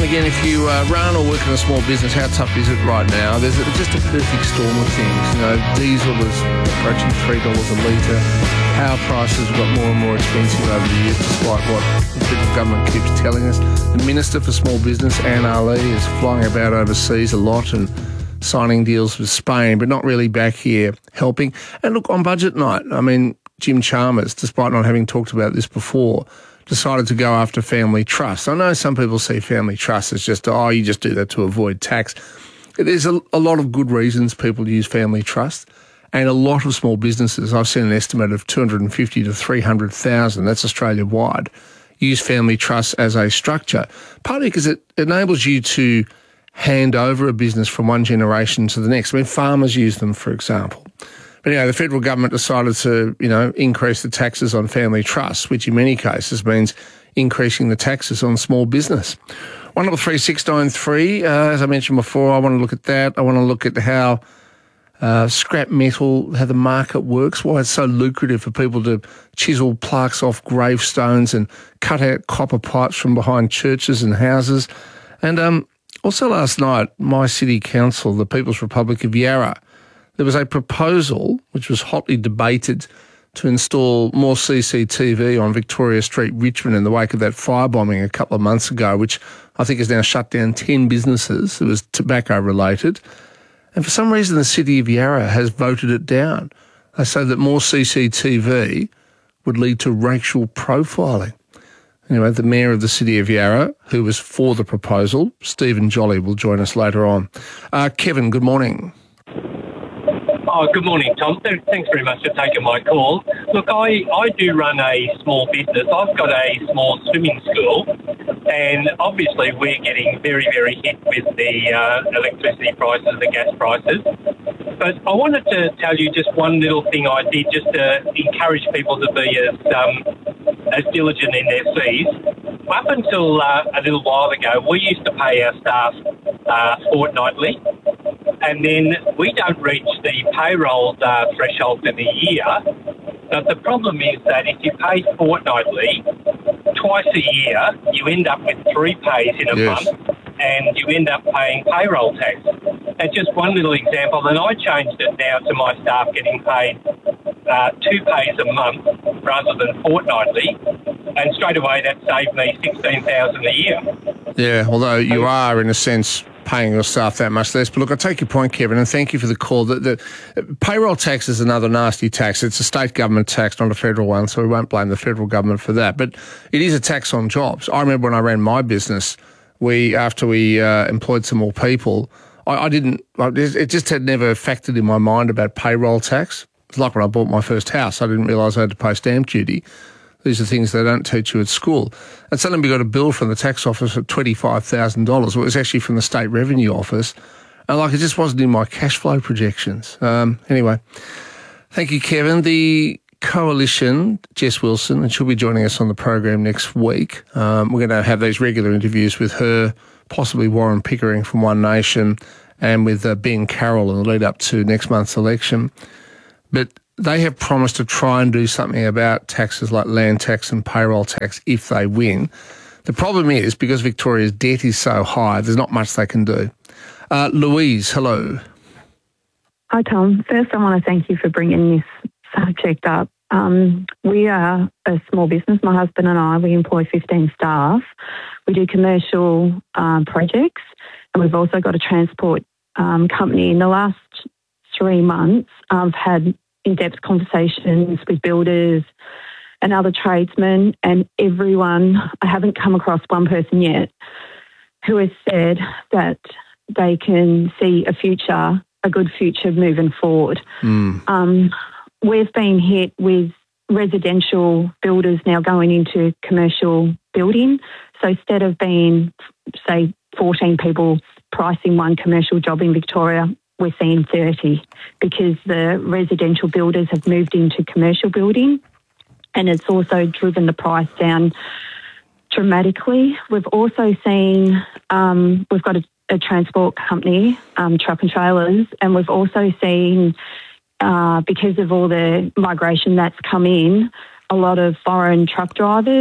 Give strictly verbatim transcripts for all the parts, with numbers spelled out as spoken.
again, if you uh, run or work in a small business, how tough is it right now? There's a, just a perfect storm of things. You know, diesel is approaching three dollars a litre. Power prices have got more and more expensive over the years, despite what the federal government keeps telling us. The Minister for Small Business, Anne Ali, is flying about overseas a lot and signing deals with Spain, but not really back here helping. And look, on budget night, I mean, Jim Chalmers, despite not having talked about this before, decided to go after family trust. I know some people see family trust as just, oh, you just do that to avoid tax. There's a, a lot of good reasons people use family trust, and a lot of small businesses, I've seen an estimate of two hundred fifty to three hundred thousand, that's Australia-wide, use family trust as a structure, partly because it enables you to hand over a business from one generation to the next. I mean, farmers use them, for example. But anyway, the federal government decided to, you know, increase the taxes on family trusts, which in many cases means increasing the taxes on small business. one double three six nine three, uh, as I mentioned before, I want to look at that. I want to look at how uh, scrap metal, how the market works, why it's so lucrative for people to chisel plaques off gravestones and cut out copper pipes from behind churches and houses. And um, also last night, my city council, the People's Republic of Yarra, there was a proposal which was hotly debated to install more C C T V on Victoria Street, Richmond, in the wake of that firebombing a couple of months ago, which I think has now shut down ten businesses. It was tobacco-related. And for some reason, the City of Yarra has voted it down. They say that more C C T V would lead to racial profiling. Anyway, the Mayor of the City of Yarra, who was for the proposal, Stephen Jolly, will join us later on. Uh, Kevin, good morning. Oh, good morning, Tom. Thanks very much for taking my call. Look, I, I do run a small business. I've got a small swimming school, and obviously we're getting very, very hit with the uh, electricity prices, the gas prices. But I wanted to tell you just one little thing I did just to encourage people to be as um, as diligent in their fees. Up until uh, a little while ago, we used to pay our staff uh, fortnightly, and then we don't reach the payroll uh, threshold for the year. But the problem is that if you pay fortnightly, twice a year, you end up with three pays in a Yes. month, and you end up paying payroll tax. That's just one little example, and I changed it now to my staff getting paid uh, two pays a month rather than fortnightly, and straight away that saved me sixteen thousand dollars a year. Yeah, although you are, in a sense, paying your staff that much less. But look, I take your point, Kevin, and thank you for the call. The, the payroll tax is another nasty tax. It's a state government tax, not a federal one, so we won't blame the federal government for that. But it is a tax on jobs. I remember when I ran my business, we after we uh, employed some more people, I, I didn't, it just had never factored in my mind about payroll tax. It's like when I bought my first house, I didn't realise I had to pay stamp duty. These are things they don't teach you at school. And suddenly we got a bill from the tax office of twenty-five thousand dollars. Well, it was actually from the State Revenue Office. And like, it just wasn't in my cash flow projections. Um, anyway, thank you, Kevin. The Coalition, Jess Wilson, and she'll be joining us on the program next week. Um, we're going to have these regular interviews with her, possibly Warren Pickering from One Nation, and with uh, Ben Carroll in the lead up to next month's election. But they have promised to try and do something about taxes like land tax and payroll tax if they win. The problem is, because Victoria's debt is so high, there's not much they can do. Uh, Louise, hello. Hi, Tom. First, I want to thank you for bringing this subject up. Um, we are a small business. My husband and I, we employ fifteen staff. We do commercial um, projects, and we've also got a transport um, company. In the last three months, I've had in-depth conversations with builders and other tradesmen, and everyone, I haven't come across one person yet who has said that they can see a future, a good future moving forward. Mm. Um, we've been hit with residential builders now going into commercial building. So instead of being, say, fourteen people pricing one commercial job in Victoria, we're seeing thirty because the residential builders have moved into commercial building, and it's also driven the price down dramatically. We've also seen, um, we've got a, a transport company, um, truck and trailers, and we've also seen, uh, because of all the migration that's come in, a lot of foreign truck drivers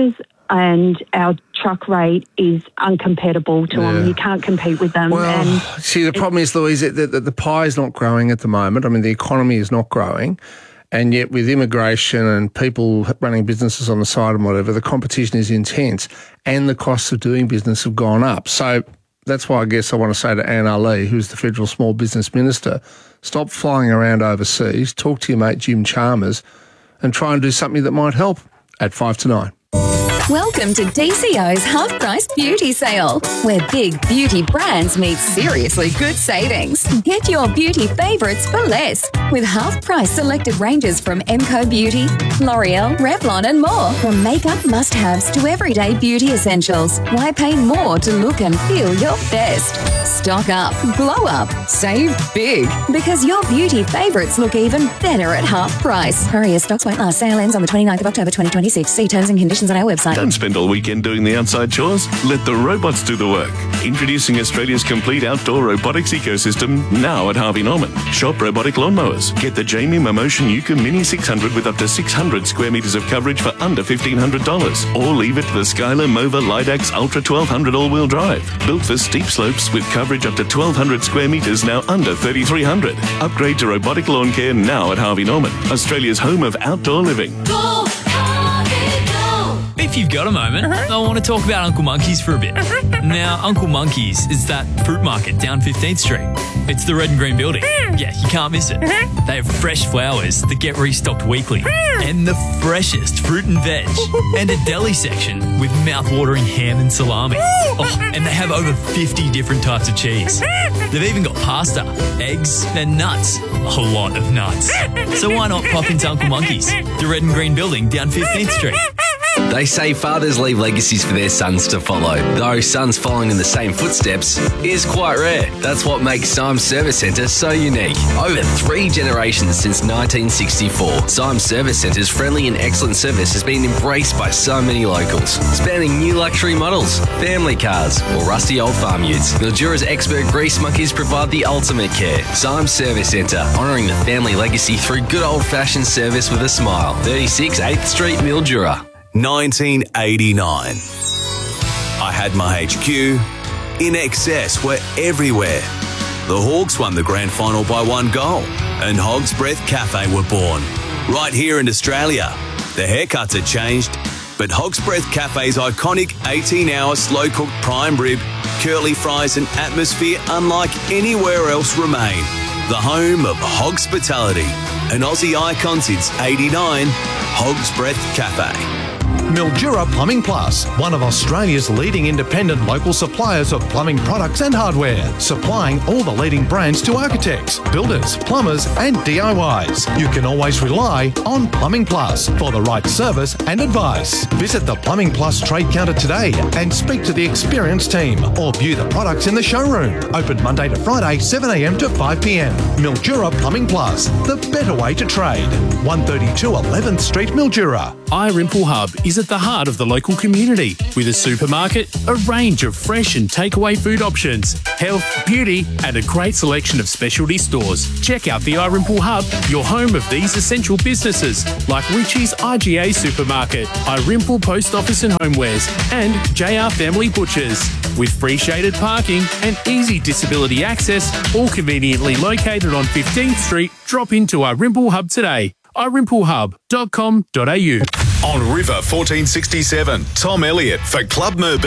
and our truck rate is uncompatible to Yeah. them. You can't compete with them. Well, and see, the problem is, Louise, that the, the pie is not growing at the moment. I mean, the economy is not growing. And yet with immigration and people running businesses on the side and whatever, the competition is intense and the costs of doing business have gone up. So that's why I guess I want to say to Anne Ali, who's the Federal Small Business Minister, stop flying around overseas, talk to your mate Jim Chalmers and try and do something that might help at five to nine. Welcome to D C O's Half Price Beauty Sale, where big beauty brands meet seriously good savings. Get your beauty favourites for less with half price selected ranges from Emco Beauty, L'Oreal, Revlon and more. From makeup must-haves to everyday beauty essentials, why pay more to look and feel your best? Stock up, glow up, save big, because your beauty favourites look even better at half price. Hurry, as stocks won't last. Sale ends on the twenty-ninth of October twenty twenty-six. See terms and conditions on our website. Don't spend all weekend doing the outside chores. Let the robots do the work. Introducing Australia's complete outdoor robotics ecosystem now at Harvey Norman. Shop robotic lawnmowers. Get the Jamie Momotion Yuka Mini six hundred with up to six hundred square metres of coverage for under fifteen hundred dollars. Or leave it to the Skylar Mova Lidax Ultra twelve hundred all-wheel drive. Built for steep slopes with coverage up to twelve hundred square metres, now under thirty-three hundred. Upgrade to robotic lawn care now at Harvey Norman, Australia's home of outdoor living. Go, Harvey, go! If you've got a moment, I want to talk about Uncle Monkey's for a bit. Now, Uncle Monkey's is that fruit market down fifteenth Street. It's the red and green building. Yeah, you can't miss it. They have fresh flowers that get restocked weekly, and the freshest fruit and veg, and a deli section with mouth-watering ham and salami. Oh, and they have over fifty different types of cheese. They've even got pasta, eggs, and nuts. A lot of nuts. So why not pop into Uncle Monkey's, the red and green building down fifteenth Street? They say fathers leave legacies for their sons to follow, though sons following in the same footsteps is quite rare. That's what makes Symes Service Centre so unique. Over three generations since nineteen sixty-four, Symes Service Centre's friendly and excellent service has been embraced by so many locals, spanning new luxury models, family cars, or rusty old farm utes. Mildura's expert grease monkeys provide the ultimate care. Symes Service Centre, honouring the family legacy through good old-fashioned service with a smile. thirty-six eighth Street, Mildura. nineteen eighty-nine. I had my H Q. In Excess were everywhere. The Hawks won the grand final by one goal, and Hog's Breath Cafe were born. Right here in Australia. The haircuts had changed, but Hog's Breath Cafe's iconic eighteen hour slow-cooked prime rib, curly fries and atmosphere unlike anywhere else remain. The home of Hogspitality, an Aussie icon since eighty-nine, Hog's Breath Cafe. Mildura Plumbing Plus, one of Australia's leading independent local suppliers of plumbing products and hardware, supplying all the leading brands to architects, builders, plumbers and D I Ys. You can always rely on Plumbing Plus for the right service and advice. Visit the Plumbing Plus trade counter today and speak to the experienced team or view the products in the showroom. Open Monday to Friday, seven a m to five p m. Mildura Plumbing Plus, the better way to trade. one thirty-two eleventh Street, Mildura. iRimple Hub is at the heart of the local community with a supermarket, a range of fresh and takeaway food options, health, beauty and a great selection of specialty stores. Check out the iRimple Hub, your home of these essential businesses like Richie's I G A Supermarket, iRimple Post Office and Homewares and J R Family Butchers. With free shaded parking and easy disability access, all conveniently located on fifteenth Street, drop into iRimple Hub today. i rimple hub dot com dot a u. On River fourteen sixty-seven, Tom Elliott for Club Merbeau.